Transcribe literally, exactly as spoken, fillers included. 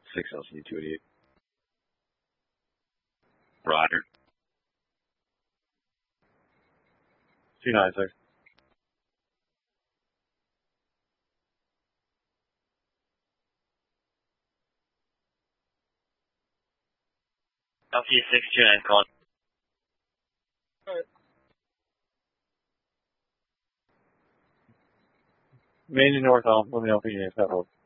six L C D two eighty-eight. Roger. two nine, sir. L C six two nine calling. Alright. Main and north, I'll let me know if you need that hold.